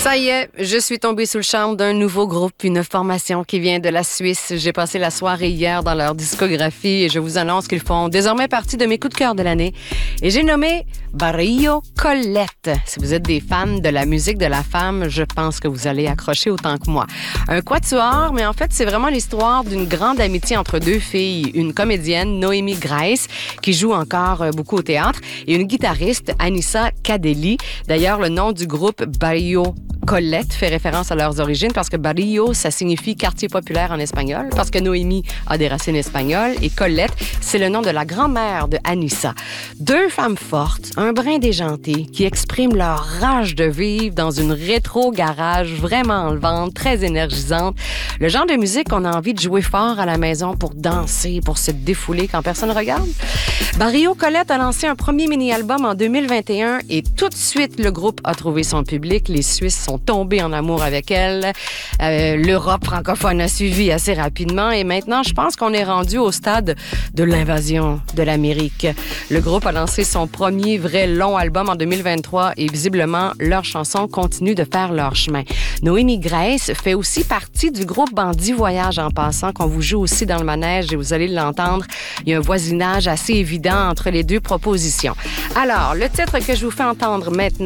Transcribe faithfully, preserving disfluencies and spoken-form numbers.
Ça y est, je suis tombée sous le charme d'un nouveau groupe, une formation qui vient de la Suisse. J'ai passé la soirée hier dans leur discographie et je vous annonce qu'ils font désormais partie de mes coups de cœur de l'année. Et j'ai nommé Barrio Colette. Si vous êtes des fans de la musique de la femme, je pense que vous allez accrocher autant que moi. Un quatuor, mais en fait, c'est vraiment l'histoire d'une grande amitié entre deux filles. Une comédienne, Noémie Grace, qui joue encore beaucoup au théâtre, et une guitariste, Anissa Cadelli. D'ailleurs, le nom du groupe Barrio Colette fait référence à leurs origines parce que Barrio, ça signifie quartier populaire en espagnol, parce que Noémie a des racines espagnoles et Colette, c'est le nom de la grand-mère de Anissa. Deux femmes fortes, un brin déjanté, qui expriment leur rage de vivre dans une rétro-garage vraiment enlevante, très énergisante. Le genre de musique qu'on a envie de jouer fort à la maison pour danser, pour se défouler quand personne regarde. Barrio Colette a lancé un premier mini-album en deux mille vingt et un et tout de suite, le groupe a trouvé son public. Les Suisses sont tombés en amour avec elle. Euh, L'Europe francophone a suivi assez rapidement et maintenant, je pense qu'on est rendu au stade de l'invasion de l'Amérique. Le groupe a lancé son premier vrai long album en deux mille vingt-trois et visiblement, leurs chansons continuent de faire leur chemin. Noémie Grace fait aussi partie du groupe Bandit Voyage en passant, qu'on vous joue aussi dans le manège et vous allez l'entendre. Il y a un voisinage assez évident entre les deux propositions. Alors, le titre que je vous fais entendre maintenant,